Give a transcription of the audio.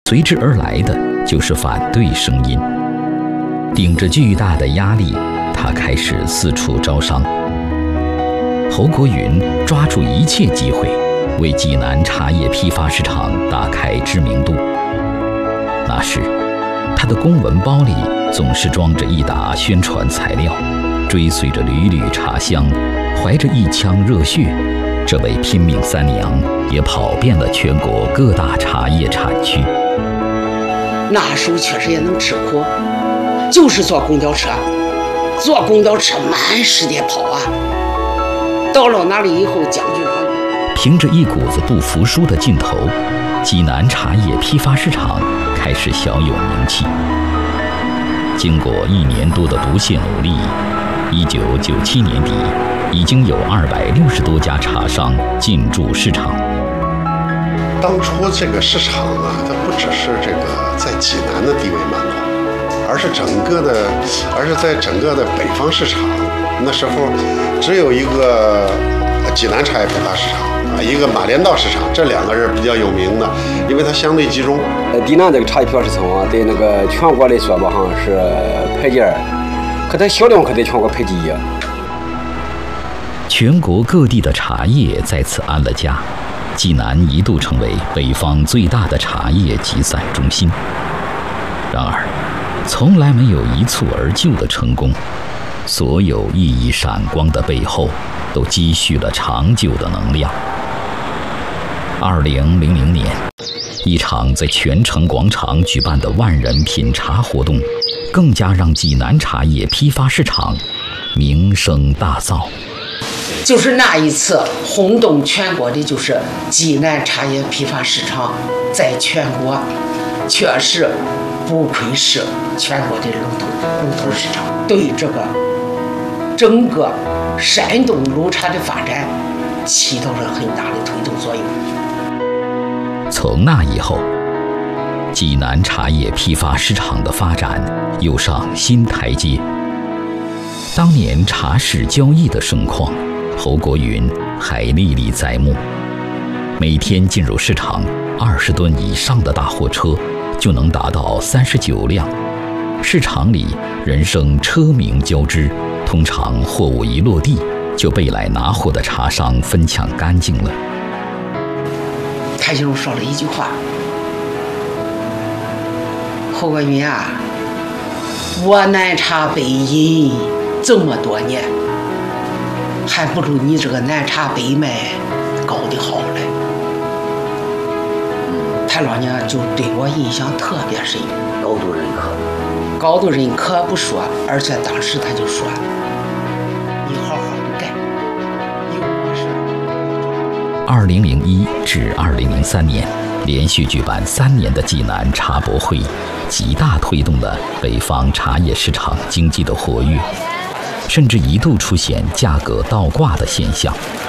随之而来的就是反对声音。顶着巨大的压力，他开始四处招商。侯国云抓住一切机会，为济南茶叶批发市场打开知名度。那时，他的公文包里总是装着一沓宣传材料，追随着缕缕茶香，怀着一腔热血，这位拼命三娘也跑遍了全国各大茶叶产区。 那时候确实也能吃苦，就是坐公交车满世界跑啊。到了那里以后，将军上凭着一股子不服输的劲头，济南茶叶批发市场开始小有名气。经过1年多的不懈努力，1997年底，已经有260多家茶商进驻市场。 当初这个市场啊，它不只是这个在济南的地位蛮高，而是在整个的北方市场。那时候只有一个济南茶叶批发市场啊，一个马连道市场，这2个是比较有名的，因为它相对集中。 济南这个茶叶批发市场啊，在那个全国来说吧，好像是排第2，可它销量可在全国排第1。 全国各地的茶叶在此安了家，济南一度成为北方最大的茶叶集散中心。然而，从来没有一蹴而就的成功，所有熠熠闪光的背后，都积蓄了长久的能量。2000年，一场在泉城广场举办的万人品茶活动，更加让济南茶叶批发市场名声大噪。 就是那一次轰动全国的，就是济南茶叶批发市场在全国确实不愧是全国的龙头市场，对这个整个山东鲁茶的发展起到了很大的推动作用。 从那以后，济南茶叶批发市场的发展又上新台阶。当年茶市交易的盛况，侯国云还历历在目。每天进入市场20吨以上的大货车就能达到39辆，市场里人声车鸣交织，通常货物一落地就被来拿货的茶商分抢干净了。 他就说了一句话：“侯国云啊，我南茶北饮这么多年，还不如你这个南茶北卖搞得好嘞。”他老娘就对我印象特别深，高度认可不说，而且当时他就说：“你好好的干，有我事。 ”2001至2003年，连续举办3年的济南茶博会，极大推动了北方茶叶市场经济的活跃，甚至一度出现价格倒挂的现象。